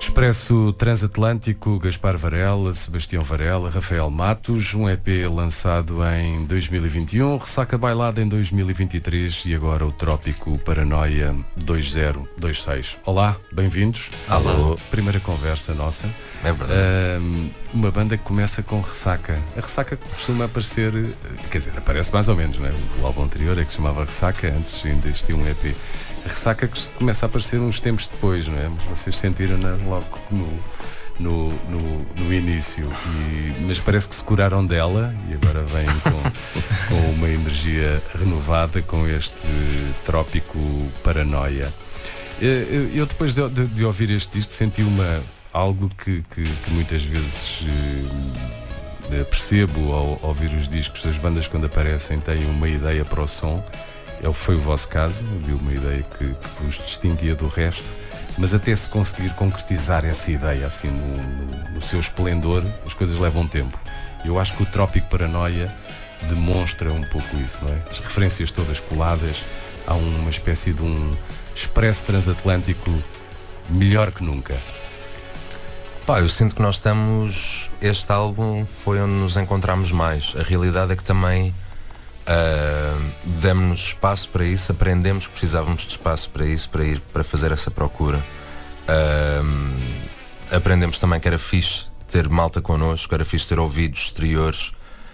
Expresso Transatlântico, Gaspar Varela, Sebastião Varela, Rafael Matos, um EP lançado em 2021, Ressaca Bailada em 2023 e agora o Trópico Paranoia 2026. Olá, bem-vindos. Alô. Primeira conversa nossa. É verdade. Uma banda que começa com Ressaca. A Ressaca costuma aparecer, quer dizer, aparece mais ou menos, não é? O álbum anterior é que se chamava Ressaca, antes ainda existia um EP. A Ressaca começa a aparecer uns tempos depois, não é? Mas vocês sentiram-na logo no início. Mas parece que se curaram dela e agora vêm com uma energia renovada com este Trópico Paranoia. Eu depois de ouvir este disco senti algo que muitas vezes percebo ao ouvir os discos das bandas quando aparecem, têm uma ideia para o som. Foi o vosso caso, viu uma ideia que vos distinguia do resto, mas até se conseguir concretizar essa ideia assim no seu esplendor, as coisas levam tempo. Eu acho que o Trópico Paranoia demonstra um pouco isso, não é? As referências todas coladas, há uma espécie de um expresso transatlântico melhor que nunca. Eu sinto que nós estamos... Este álbum foi onde nos encontramos mais. A realidade é que também demos-nos espaço para isso, aprendemos que precisávamos de espaço para isso, para fazer essa procura. Aprendemos também que era fixe ter malta connosco, era fixe ter ouvidos exteriores.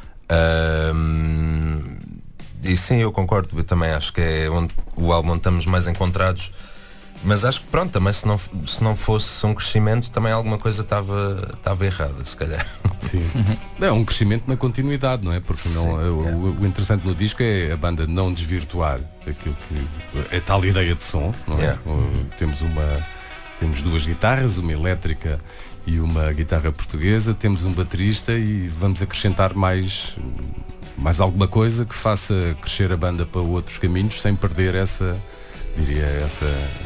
E sim, eu concordo, eu também acho que é onde o álbum estamos mais encontrados. Mas acho que pronto, também se não fosse um crescimento, também alguma coisa estava errada, se calhar. Sim. É um crescimento na continuidade, não é? Porque o interessante no disco é a banda não desvirtuar aquilo que é tal ideia de som, não é? Temos duas guitarras, uma elétrica e uma guitarra portuguesa, temos um baterista e vamos acrescentar mais alguma coisa que faça crescer a banda para outros caminhos sem perder essa